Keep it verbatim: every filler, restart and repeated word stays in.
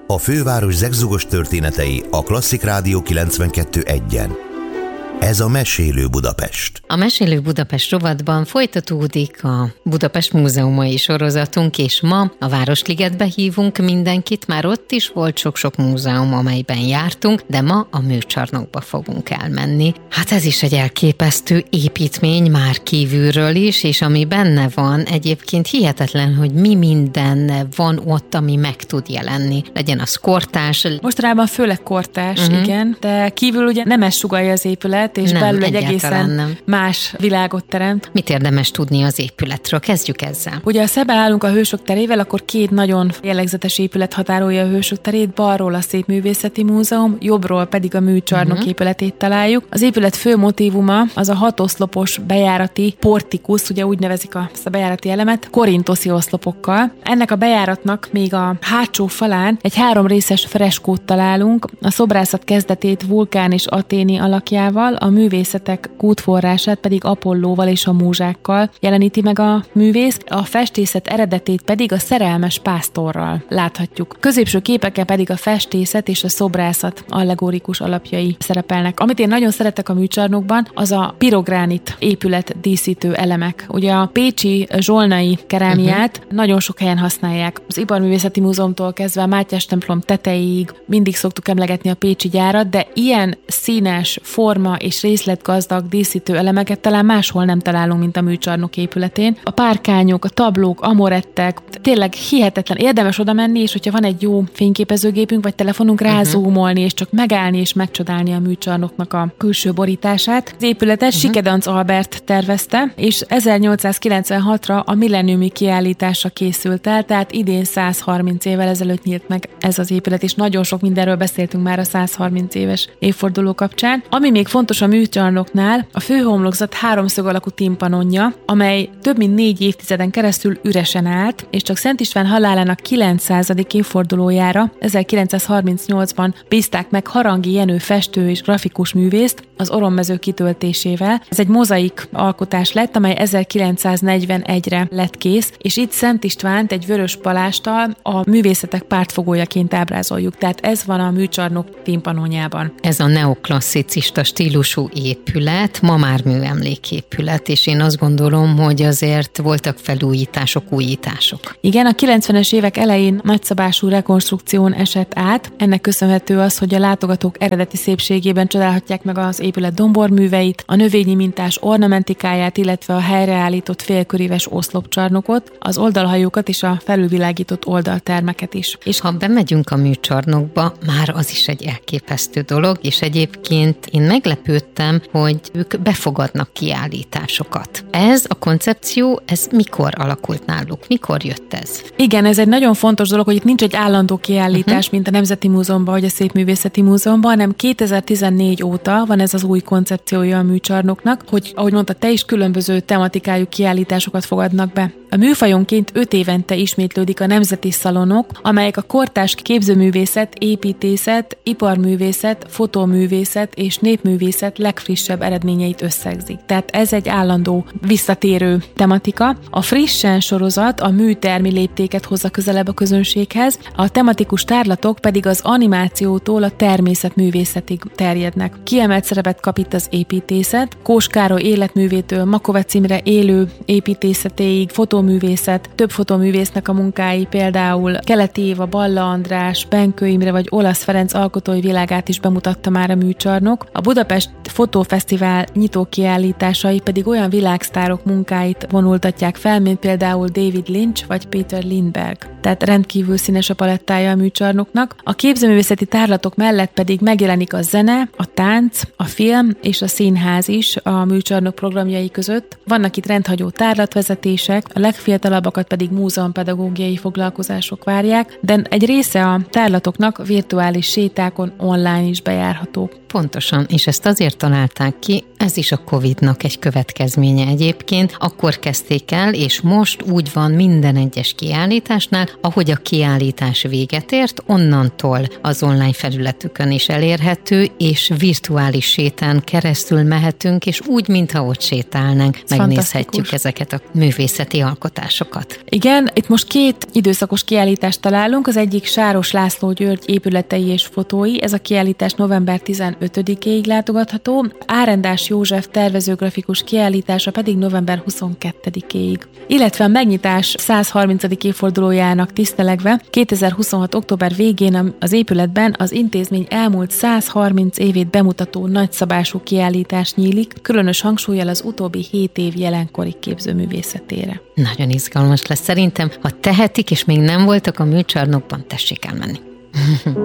A főváros zegzugos történetei a Klasszik Rádió kilencvenkettő egyen. Ez a Mesélő Budapest. A Mesélő Budapest rovatban folytatódik a Budapest múzeumai sorozatunk, és ma a Városligetbe hívunk mindenkit, már ott is volt sok-sok múzeum, amelyben jártunk, de ma a Műcsarnokba fogunk elmenni. Hát ez is egy elképesztő építmény már kívülről is, és ami benne van, egyébként hihetetlen, hogy mi minden van ott, ami meg tud jelenni. Legyen az kortárs. Mostanában főleg kortárs, uh-huh. igen, de kívül ugye nem ez sugallja az épület, és nem, belül egy egészen nem. más világot teremt. Mit érdemes tudni az épületről? Kezdjük ezzel. Ugye, ha szemben állunk a Hősök terével, akkor két nagyon jellegzetes épület határolja a Hősök terét, balról a Szépművészeti Múzeum, jobbról pedig a Műcsarnok uh-huh. épületét találjuk. Az épület fő motívuma az a hatoszlopos bejárati portikus, ugye úgy nevezik a, ezt a bejárati elemet, korintoszi oszlopokkal. Ennek a bejáratnak még a hátsó falán egy három részes freskót találunk, a szobrászat kezdetét Vulkán és Athéni alakjával, a művészetek kútforrását pedig Apollóval és a múzsákkal jeleníti meg a művész, a festészet eredetét pedig a szerelmes pásztorral láthatjuk. Középső képeken pedig a festészet és a szobrászat allegorikus alapjai szerepelnek. Amit én nagyon szeretek a Műcsarnokban, az a pirogránit épület díszítő elemek. Ugye a pécsi zsolnai kerámiát uh-huh. nagyon sok helyen használják. Az Iparművészeti Múzeumtól kezdve a Mátyás templom tetejéig mindig szoktuk emlegetni a pécsi gyárat, de ilyen színes, forma és részletgazdag díszítő elemeket talán máshol nem találunk, mint a Műcsarnok épületén. A párkányok, a tablók, amorettek, tényleg hihetetlen. Érdemes oda menni, és hogyha van egy jó fényképezőgépünk vagy telefonunk, rázúmolni, uh-huh. és csak megállni és megcsodálni a Műcsarnoknak a külső borítását. Az épületet uh-huh. Sikedanc Albert tervezte, és ezernyolcszázkilencvenhatra a milleniumi kiállításra készült el, tehát idén száz harminc évvel ezelőtt nyílt meg ez az épület, és nagyon sok mindenről beszéltünk már a száz harminc éves évforduló kapcsán. Ami még fontos a Műcsarnoknál, a főhomlokzat háromszög alakú timpanonja, amely több mint négy évtizeden keresztül üresen állt, és csak Szent István halálának kilencszázadik évfordulójára, ezerkilencszázharmincnyolcban bízták meg Harangi Jenő festő és grafikus művészt az orommező kitöltésével. Ez egy mozaik alkotás lett, amely ezerkilencszáznegyvenegyre lett kész, és itt Szent Istvánt egy vörös palásttal a művészetek pártfogójaként ábrázoljuk. Tehát ez van a Műcsarnok timpanonjában. Ez a neoklasszicista stílusú épület, ma már műemléképület, és én azt gondolom, hogy azért voltak felújítások, újítások. Igen, a kilencvenes évek elején nagyszabású rekonstrukción esett át. Ennek köszönhető az, hogy a látogatók eredeti szépségében csodálhatják meg az épület domborműveit, a növényi mintás ornamentikáját, illetve a helyreállított félköríves oszlopcsarnokot, az oldalhajókat és a felülvilágított oldaltermeket is. És ha bemegyünk a Műcsarnokba, már az is egy elképesztő dolog, és egyébként én meglepődtem, hogy ők befogadnak kiállításokat. Ez a koncepció, ez mikor alakult náluk? Mikor jött ez? Igen, ez egy nagyon fontos dolog, hogy itt nincs egy állandó kiállítás, uh-huh. mint a Nemzeti Múzeumban vagy a Szépművészeti Múzeumban, hanem kétezer-tizennégy óta van ez az új koncepciója a Műcsarnoknak, hogy ahogy mondta te is, különböző tematikájú kiállításokat fogadnak be. A műfajonként öt évente ismétlődik a nemzeti szalonok, amelyek a kortárs képzőművészet, építészet, iparművészet, fotóművészet és népművészet legfrissebb eredményeit összegzik. Tehát ez egy állandó visszatérő tematika. A frissen sorozat a műtermi léptéket hozza közelebb a közönséghez, a tematikus tárlatok pedig az animációtól a természetművészetig terjednek. Kiemelt szerepet kap itt az építészet, Kós Károly életművétől Makovec Imre élő építészetéig, fotóművészet, több fotóművésznek a munkái, például Keleti Éva, Balla András, Benkő Imre vagy Olasz Ferenc alkotói világát is bemutatta már a Műcsarnok. A Budapest Fotófesztivál nyitókiállításai pedig olyan világsztárok munkáit vonultatják fel, mint például David Lynch vagy Peter Lindbergh. Tehát rendkívül színes a palettája a Műcsarnoknak. A képzőművészeti tárlatok mellett pedig megjelenik a zene, a tánc, a film és a színház is a Műcsarnok programjai között. Vannak itt rendhagyó tárlatvezetések, a legfiatalabbakat pedig múzeumpedagógiai foglalkozások várják, de egy része a tárlatoknak virtuális sétákon online is bejárható. Pontosan, és ezt azért azért találták ki, ez is a Covidnak egy következménye egyébként. Akkor kezdték el, és most úgy van minden egyes kiállításnál, ahogy a kiállítás véget ért, onnantól az online felületükön is elérhető, és virtuális sétán keresztül mehetünk, és úgy, mintha ott sétálnánk, ez megnézhetjük ezeket a művészeti alkotásokat. Igen, itt most két időszakos kiállítást találunk, az egyik Sáros László György épületei és fotói, ez a kiállítás november tizenötödikéig látogatható, Árendás József tervezőgrafikus kiállítása pedig november huszonkettedikéig. Illetve a megnyitás százharmincadik évfordulójának tisztelegve kétezer-huszonhat. október végén az épületben az intézmény elmúlt százharminc évét bemutató nagyszabású kiállítás nyílik, különös hangsúllyal az utóbbi hét év jelenkori képzőművészetére. Nagyon izgalmas lesz szerintem, ha tehetik, és még nem voltak a műcsarnokban, tessék elmenni.